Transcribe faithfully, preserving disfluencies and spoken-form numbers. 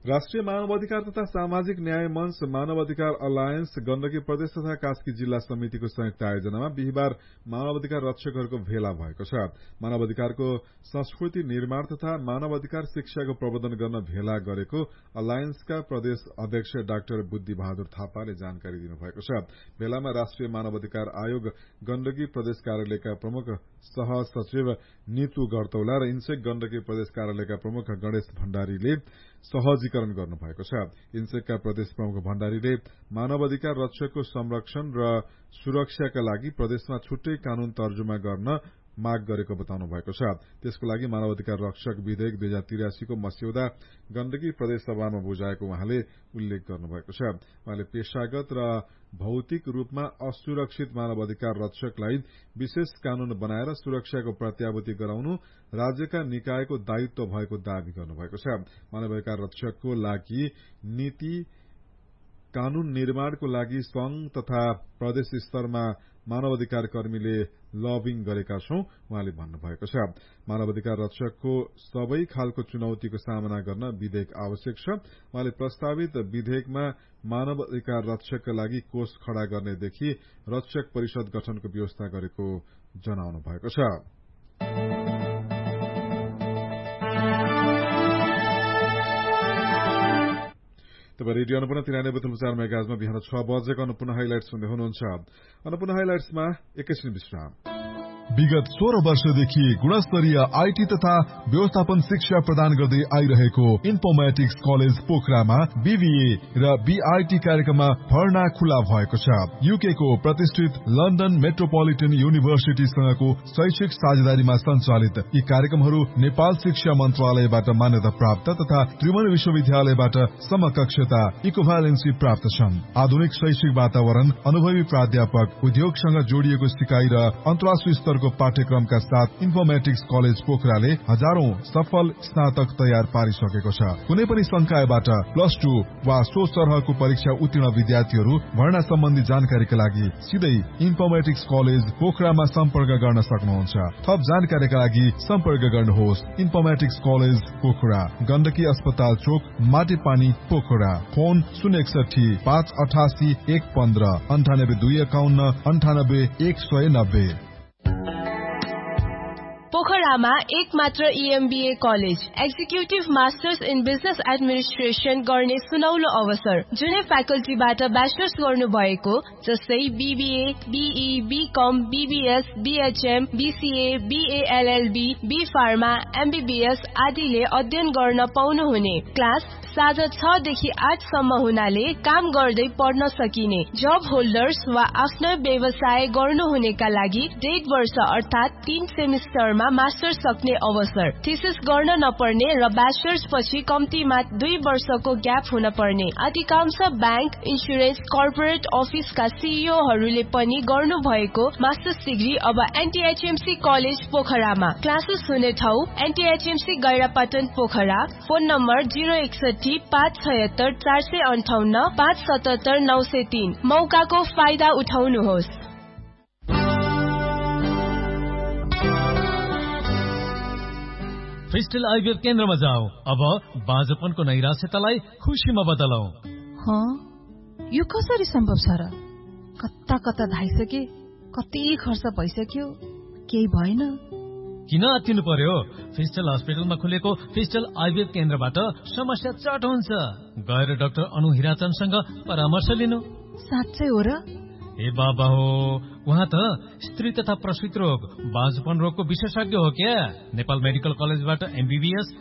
राष्ट्रिय मानवाधिकार तथा सामाजिक न्याय मंच मानवाधिकार अलायन्स गण्डकी प्रदेश तथा कास्की जिल्ला समितिको संयुक्त आयोजनामा बिहिबार मानवाधिकार रक्षकहरूको भेला भएको छ। मानवाधिकारको संस्कृति निर्माण तथा मानवाधिकार शिक्षाको प्रवर्धन गर्न भेला गरेको अलायन्सका प्रदेश अध्यक्ष डाक्टर बुद्धि बहादुर थापाले जानकारी दिनुभएको छ। भेलामा राष्ट्रिय मानवाधिकार आयोग गण्डकी प्रदेश कार्यालयका प्रमुख सह सचिव नीतू गर्तौला र इन्सेक गण्डकी प्रदेश कार्यालयका प्रमुख गणेश भण्डारीले सहजीकरण गर्नुभएको छ। इन्सेकका प्रदेश प्रमुख भण्डारीले मानवाधिकार रक्षकको संरक्षण र सुरक्षाका लागि प्रदेशमा छुट्टै कानून तर्जुमा गर्न माग गरेको बताउनु भएको छ। त्यसको लागि मानवाधिकार रक्षक विधेयक दुई हजार तिरासीको मस्यौदा गण्डकी प्रदेश सभामा बुझाएको उहाँले उल्लेख गर्नुभएको छ। उहाँले पेशागत र भौतिक रूपमा असुरक्षित मानवाधिकार रक्षकलाई विशेष कानून बनाएर सुरक्षाको प्रत्याभूति गराउनु राज्यका निकायको दायित्व भएको दावी गर्नुभएको छ। मानवाधिकार रक्षकको लागि नीति कानून निर्माणको लागि संघ तथा प्रदेश स्तरमा मानवाधिकार कर्मीले लबिङ गरेका छौं उहाँले भन्नुभएको छ। मानवाधिकार रक्षकको सबै खालको चुनौतीको सामना गर्न विधेयक आवश्यक छ। उहाँले प्रस्तावित विधेयकमा मानवाधिकार रक्षकका लागि कोष खड़ा गर्नेदेखि रक्षक परिषद गठनको व्यवस्था गरेको जनाउनु भएको छ। तपाईँ रेडियो अन्नपूर्ण तिरानब्बे दशमलव चार मेगाहर्जमा बिहान छ बजेको अन्नपूर्ण हाइलाइट सुन्दै हुनुहुन्छ। अन्नपूर्ण हाइलाइट्समा एकैछिन विश्राम। विगत सोह्र वर्षदेखि गुणस्तरीय आईटी तथा व्यवस्थापन शिक्षा प्रदान गर्दै आइरहेको इन्फोर्मेटिक्स कलेज पोखरामा बीबीए र बीआईटी कार्यक्रममा भर्ना खुला भएको छ। यूके को प्रतिष्ठित लन्डन मेट्रोपोलिटन युनिभर्सिटीसँगको शैक्षिक साझेदारीमा सञ्चालित यी कार्यक्रमहरू नेपाल शिक्षा मन्त्रालयबाट मान्यता प्राप्त तथा त्रिभुवन विश्वविद्यालयबाट समकक्षता इक्विभ्यालेन्सी प्राप्त छन्। आधुनिक शैक्षिक वातावरण, अनुभवी प्राध्यापक, उद्योगसँग जोडिएको सिकाइ र अन्तर्राष्ट्रिय स्तरको पाठ्यक्रमका साथ इन्फोर्मेटिक्स कलेज पोखराले हजारौं सफल स्नातक तयार पारिसकेको छ। कुनै पनि संकायबाट प्लस टू वा सो सरहको परीक्षा उत्तीर्ण विद्यार्थीहरू भर्ना सम्बन्धी जानकारीका लागि सिधै इन्फोर्मेटिक्स कलेज पोखरामा सम्पर्क गर्न सक्नुहुन्छ। थप जानकारीका लागि सम्पर्क गर्नुहोस् इन्फोर्मेटिक्स कलेज पोखरा, गण्डकी अस्पताल चोक, माटेपानी, पोखरा। फोन शून्य एकसठी पाँच अठासी एक पन्ध्र अन्ठानब्बे दुई एकाउन्न अन्ठानब्बे एक सय नब्बे। पोखरामा एक मात्र ईएमबीए college, executive masters in business administration गर्ने सुनौलो अवसर। जुनै फ्याकल्टीबाट ब्याचलर्स गर्नु भएको जस्तै BBA, be, become, BBS, BHM, BCA, BLLB, be pharma, MBBS आदिले अध्ययन गर्न पाउनुहुने। क्लास साँझ छ देखि आठ सम्म हुनाले काम गर्दै पढ्न सकिने। जब होल्डर्स वा आफ्नो व्यवसाय गर्नुहुनेका लागि डेढ वर्ष अर्थात तीन सेमिस्टरमा मास्टर्स सक्ने अवसर। थीसिस गर्न नपर्ने र ब्याचलर्स पछि कम्तीमा दुई वर्षको ग्याप हुन पर्ने। अधिकांश ब्याङ्क, इन्सुरेन्स, कर्पोरेट अफिसका सीईओहरूले पनि गर्नु भएको मास्टर्स डिग्री अब एनटीएचएमसी कलेज पोखरामा। क्लासेस हुने ठाउँ एनटीएचएमसी गैरापाटन पोखरा। फोन नम्बर जिरो एकसठी पाँच छयत्तर चार सय अन्ठाउन्न पाँच सतहत्तर नौ सय तीन। मौकाको फाइदा उठाउनुहोस्। क्रिस्टल आईवीएफ केन्द्रमा जाऊ। अब बाँझोपनको नैराश्यतालाई खुसीमा बदलौ। हाँ, यो कसरी सम्भव छ र? कता कता धाइसके, कति खर्च भइसक्यो, केही भएन। किन आत्तिनु पर्यो? फिस्टल हस्पिटलमा खुलेको फिस्टल आईवीएफ केन्द्रबाट समस्या चट हुन्छ। गएर डाक्टर अनु हिराचन्दसँग परामर्श लिनु। साँच्चै हो र? ए बाबा हो, उहाँ त स्त्री तथा प्रसूति रोग, बाँझोपन रोगको विशेषज्ञ हो क्या। नेपाल मेडिकल कलेजबाट एमबीबीएस